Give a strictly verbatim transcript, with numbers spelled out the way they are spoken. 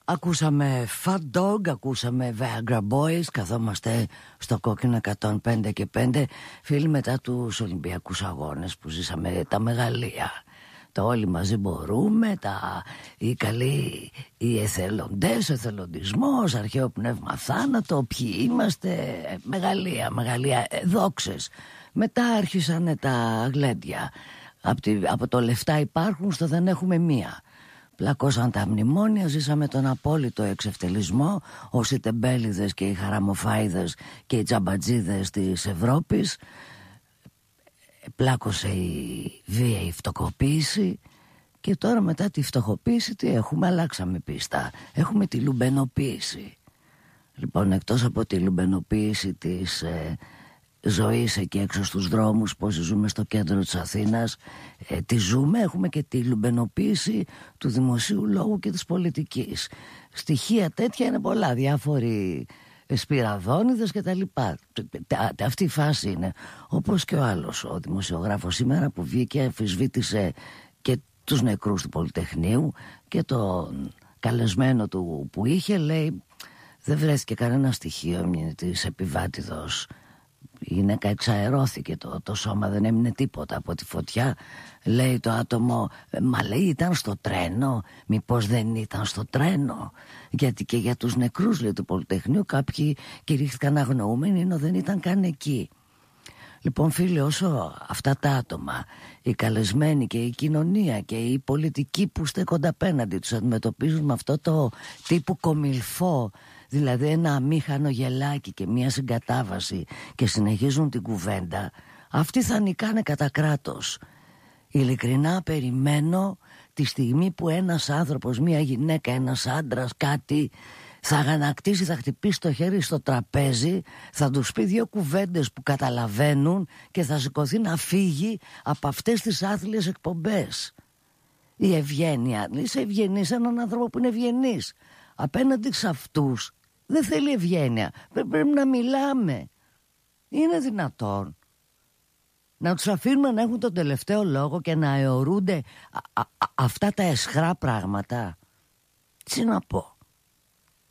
Ακούσαμε Fat Dog, ακούσαμε Viagra Boys, καθόμαστε στο κόκκινο εκατόν πέντε και πέντε, φίλοι, μετά τους Ολυμπιακούς Αγώνες που ζήσαμε τα μεγαλεία. Το όλοι μαζί μπορούμε, τα, οι καλοί, οι εθελοντές, ο εθελοντισμός, αρχαίο πνεύμα θάνατο, ποιοι είμαστε, μεγαλεία, μεγαλεία, ε, δόξες. Μετά άρχισαν τα γλέντια, από, τη, από το λεφτά υπάρχουν στο δεν έχουμε μία. Πλακώσαν τα μνημόνια, ζήσαμε τον απόλυτο εξευτελισμό, όσοι τεμπέληδες και οι χαραμοφάιδες και οι τζαμπατζίδες της Ευρώπης. Πλάκωσε η βίαιη φτωχοποίηση και τώρα μετά τη φτωχοποίηση τι έχουμε, αλλάξαμε πίστα. Έχουμε τη λουμπενοποίηση. Λοιπόν, εκτός από τη λουμπενοποίηση της ε, ζωής εκεί έξω στους δρόμους, πώς ζούμε στο κέντρο της Αθήνας, ε, τη ζούμε, έχουμε και τη λουμπενοποίηση του δημοσίου λόγου και της πολιτικής. Στοιχεία τέτοια είναι πολλά, διάφοροι σπυραδόνιδες και τα λοιπά. Αυτή η φάση είναι. Όπως και ο άλλος ο δημοσιογράφος σήμερα που βγήκε, αμφισβήτησε και τους νεκρούς του Πολυτεχνείου και τον καλεσμένο του που είχε, λέει δεν βρέθηκε κανένα στοιχείο της επιβάτηδος. Η γυναίκα εξαερώθηκε, το, το σώμα δεν έμεινε τίποτα από τη φωτιά. Λέει το άτομο, μα λέει ήταν στο τρένο, μήπως δεν ήταν στο τρένο? Γιατί και για τους νεκρούς, λέει, του Πολυτεχνείου κάποιοι κηρύχθηκαν αγνοούμενοι ενώ δεν ήταν καν εκεί. Λοιπόν, φίλοι, όσο αυτά τα άτομα, οι καλεσμένοι και η κοινωνία και οι πολιτικοί που στέκονται απέναντι τους αντιμετωπίζουν με αυτό το τύπου κομιλφό, δηλαδή ένα αμήχανο γελάκι και μια συγκατάβαση, και συνεχίζουν την κουβέντα, αυτοί θα νικάνε κατά κράτος. Ειλικρινά περιμένω τη στιγμή που ένας άνθρωπος, μια γυναίκα, ένας άντρας, κάτι θα αγανακτήσει, θα χτυπήσει το χέρι στο τραπέζι, θα τους πει δύο κουβέντες που καταλαβαίνουν και θα σηκωθεί να φύγει από αυτές τις άθλιες εκπομπές. Η ευγένεια, είσαι ευγενής, έναν άνθρωπο που είναι ευγενής απέναντι σε αυτούς δεν θέλει ευγένεια. Πρέπει να μιλάμε. Είναι δυνατόν να τους αφήνουμε να έχουν τον τελευταίο λόγο και να αιωρούνται α, α, α, αυτά τα αισχρά πράγματα? Τι να πω.